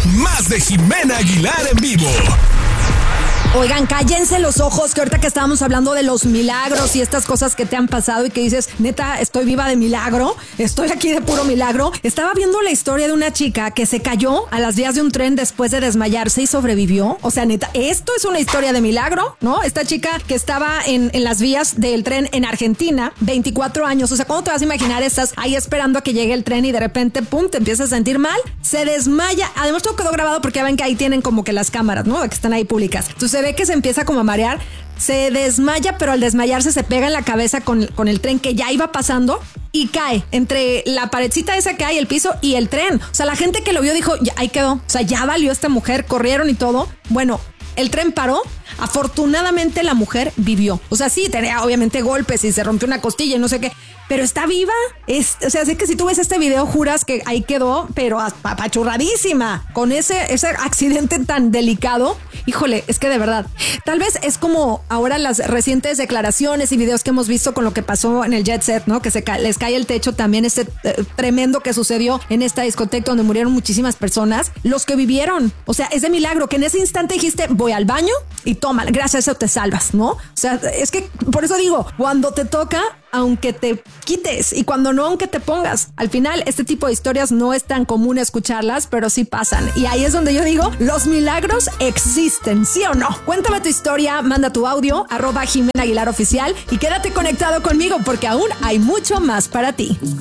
Más de Jimena Aguilar en vivo. Oigan, cállense los ojos, que ahorita que estábamos hablando de los milagros y estas cosas que te han pasado y que dices, neta, estoy viva de milagro, estoy aquí de puro milagro. Estaba viendo la historia de una chica que se cayó a las vías de un tren después de desmayarse y sobrevivió. O sea, neta, esto es una historia de milagro, ¿no? Esta chica que estaba en las vías del tren en Argentina, 24 años. O sea, ¿cómo te vas a imaginar? Estás ahí esperando a que llegue el tren y de repente, pum, te empiezas a sentir mal, se desmaya. Además, todo quedó grabado porque ya ven que ahí tienen como que las cámaras, ¿no? Que están ahí públicas. Entonces, ve que se empieza como a marear, se desmaya, pero al desmayarse se pega en la cabeza con el tren que ya iba pasando y cae entre la paredcita esa que hay, el piso y el tren. O sea, la gente que lo vio dijo, ya, ahí quedó. O sea, ya valió esta mujer, corrieron y todo. Bueno, el tren paró. Afortunadamente la mujer vivió. O sea, sí, tenía obviamente golpes y se rompió una costilla y no sé qué, pero está viva. O sea, sé que si tú ves este video juras que ahí quedó, pero apachurradísima con ese accidente tan delicado. Híjole, es que de verdad, tal vez es como ahora las recientes declaraciones y videos que hemos visto con lo que pasó en el Jet Set, ¿no? Que les cae el techo también, tremendo que sucedió en esta discoteca donde murieron muchísimas personas. Los que vivieron, o sea, es de milagro que en ese instante dijiste, voy al baño y toma, gracias a eso te salvas, ¿no? O sea, es que por eso digo, cuando te toca, aunque te quites, y cuando no, aunque te pongas. Al final, este tipo de historias no es tan común escucharlas, pero sí pasan. Y ahí es donde yo digo, los milagros existen, ¿sí o no? Cuéntame tu historia, manda tu audio, @Jimena Aguilar Oficial, y quédate conectado conmigo porque aún hay mucho más para ti.